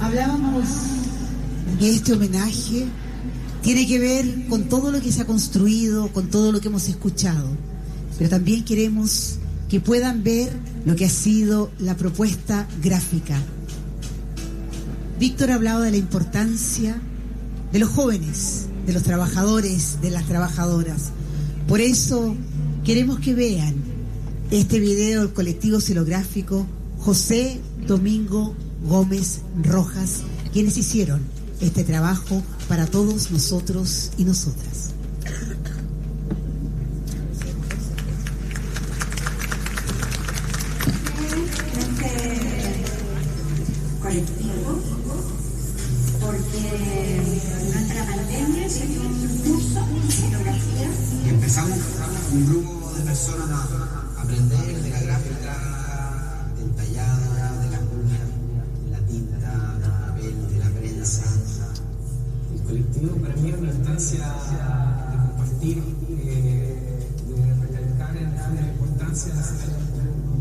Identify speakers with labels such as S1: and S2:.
S1: Hablábamos que este homenaje tiene que ver con todo lo que se ha construido, con todo lo que hemos escuchado, pero también queremos que puedan ver lo que ha sido la propuesta gráfica. Víctor ha hablado de la importancia de los jóvenes, de los trabajadores, de las trabajadoras. Por eso queremos que vean este video del colectivo xilográfico José Domingo Gómez Rojas, quienes hicieron este trabajo para todos nosotros y nosotras.
S2: Colectivo, porque durante la pandemia se dio un curso de xilografía
S3: y empezamos un grupo de personas a aprender de la gráfica detallada, de la pluma, de la tinta, del papel, de la prensa.
S4: El colectivo para mí es una instancia de compartir, de recalcar en la importancia de hacer